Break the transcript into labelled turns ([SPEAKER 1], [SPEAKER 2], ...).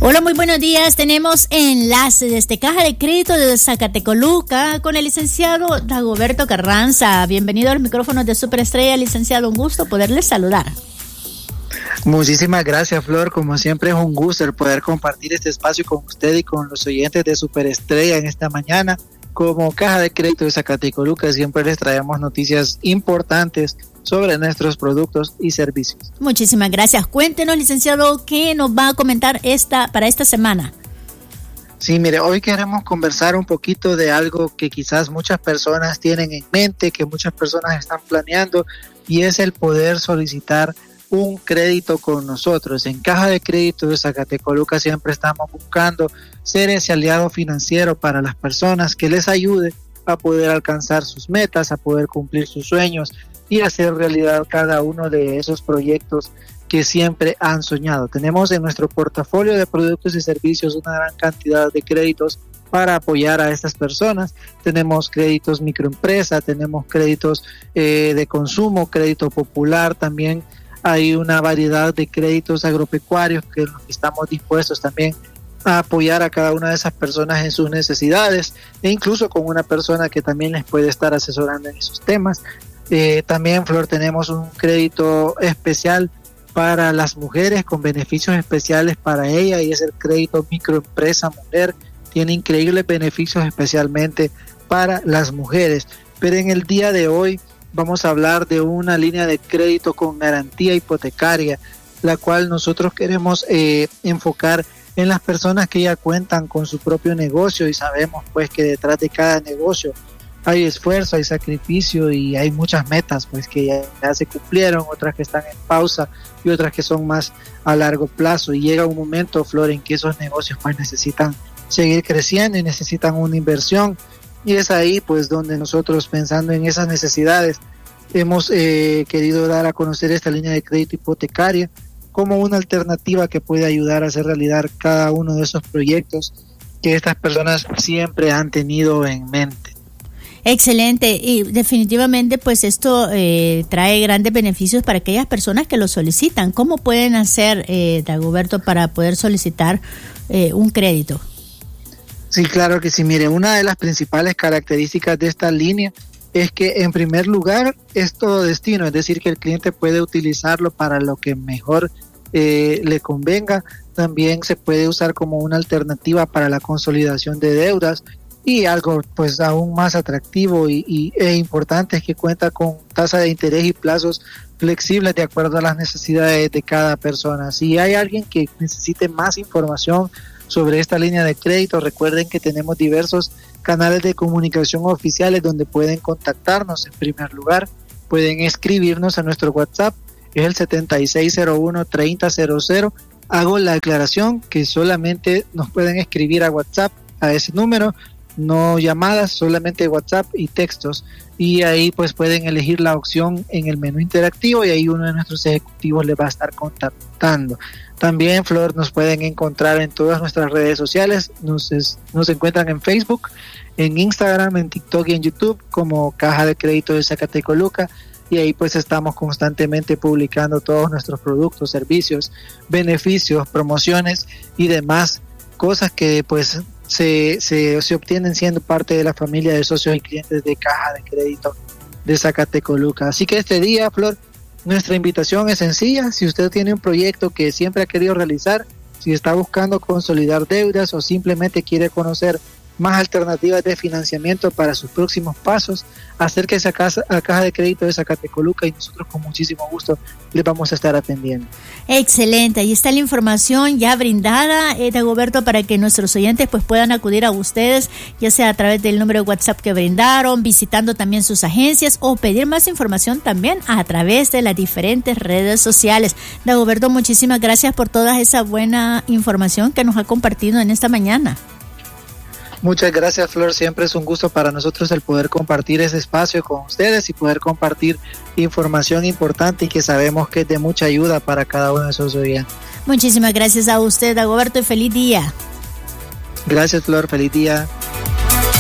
[SPEAKER 1] Hola, muy buenos días. Tenemos enlace desde Caja de Crédito de Zacatecoluca con el licenciado Dagoberto Carranza. Bienvenido a los micrófonos de Superestrella, licenciado. Un gusto poderle saludar.
[SPEAKER 2] Muchísimas gracias, Flor. Como siempre es un gusto el poder compartir este espacio con usted y con los oyentes de Superestrella en esta mañana. Como Caja de Crédito de Zacatecoluca siempre les traemos noticias importantes sobre nuestros productos y servicios.
[SPEAKER 1] Muchísimas gracias. Cuéntenos, licenciado, ¿qué nos va a comentar para esta semana?
[SPEAKER 2] Sí, mire, hoy queremos conversar un poquito de algo que quizás muchas personas tienen en mente, que muchas personas están planeando, y es el poder solicitar un crédito con nosotros. En Caja de Crédito de Zacatecoluca siempre estamos buscando ser ese aliado financiero para las personas que les ayude a poder alcanzar sus metas, a poder cumplir sus sueños y hacer realidad cada uno de esos proyectos que siempre han soñado. Tenemos en nuestro portafolio de productos y servicios una gran cantidad de créditos para apoyar a estas personas. Tenemos créditos microempresa, tenemos créditos de consumo, crédito popular, también hay una variedad de créditos agropecuarios que estamos dispuestos también a apoyar a cada una de esas personas en sus necesidades, e incluso con una persona que también les puede estar asesorando en esos temas. También, Flor, tenemos un crédito especial para las mujeres con beneficios especiales para ella, y es el crédito microempresa mujer. Tiene increíbles beneficios especialmente para las mujeres. Pero en el día de hoy vamos a hablar de una línea de crédito con garantía hipotecaria, la cual nosotros queremos enfocar en las personas que ya cuentan con su propio negocio, y sabemos pues que detrás de cada negocio hay esfuerzo, hay sacrificio y hay muchas metas pues que ya se cumplieron, otras que están en pausa y otras que son más a largo plazo, y llega un momento, Flor, en que esos negocios pues necesitan seguir creciendo y necesitan una inversión, y es ahí pues donde nosotros, pensando en esas necesidades, hemos querido dar a conocer esta línea de crédito hipotecaria como una alternativa que puede ayudar a hacer realidad cada uno de esos proyectos que estas personas siempre han tenido en mente.
[SPEAKER 1] Excelente, y definitivamente pues esto trae grandes beneficios para aquellas personas que lo solicitan. ¿Cómo pueden hacer, Dagoberto, para poder solicitar un crédito?
[SPEAKER 2] Sí, claro que sí. Mire, una de las principales características de esta línea es que, en primer lugar, es todo destino, es decir, que el cliente puede utilizarlo para lo que mejor le convenga. También se puede usar como una alternativa para la consolidación de deudas, y algo pues aún más atractivo e importante es que cuenta con tasa de interés y plazos flexibles de acuerdo a las necesidades de cada persona. Si hay alguien que necesite más información sobre esta línea de crédito, recuerden que tenemos diversos canales de comunicación oficiales donde pueden contactarnos. En primer lugar, pueden escribirnos a nuestro WhatsApp, es el 7601-3000. Hago la aclaración que solamente nos pueden escribir a WhatsApp, a ese número, no llamadas, solamente WhatsApp y textos, y ahí pues pueden elegir la opción en el menú interactivo, y ahí uno de nuestros ejecutivos les va a estar contactando. También, Flor, nos pueden encontrar en todas nuestras redes sociales. Nos encuentran en Facebook, en Instagram, en TikTok y en YouTube como Caja de Crédito de Zacatecoluca, y ahí pues estamos constantemente publicando todos nuestros productos, servicios, beneficios, promociones y demás cosas que pues se obtienen siendo parte de la familia de socios y clientes de Caja de Crédito de Zacatecoluca. Así que este día, Flor, nuestra invitación es sencilla. Si usted tiene un proyecto que siempre ha querido realizar, si está buscando consolidar deudas o simplemente quiere conocer más alternativas de financiamiento para sus próximos pasos, acérquese a Caja de Crédito de Zacatecoluca y nosotros con muchísimo gusto les vamos a estar atendiendo.
[SPEAKER 1] Excelente, ahí está la información ya brindada, Dagoberto, para que nuestros oyentes pues puedan acudir a ustedes, ya sea a través del número de WhatsApp que brindaron, visitando también sus agencias, o pedir más información también a través de las diferentes redes sociales. Dagoberto, muchísimas gracias por toda esa buena información que nos ha compartido en esta mañana.
[SPEAKER 2] Muchas gracias, Flor. Siempre es un gusto para nosotros el poder compartir ese espacio con ustedes y poder compartir información importante y que sabemos que es de mucha ayuda para cada uno de esos oyentes.
[SPEAKER 1] Muchísimas gracias a usted, Dagoberto, y feliz día.
[SPEAKER 2] Gracias, Flor. Feliz día.